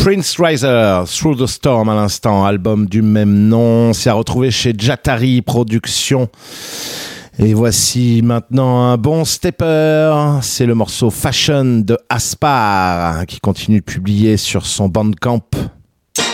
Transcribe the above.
Prince Riser, Through the Storm à l'instant, album du même nom, c'est à retrouver chez Jatari Productions. Et voici maintenant un bon stepper, c'est le morceau Fashion de Aspar qui continue de publier sur son Bandcamp.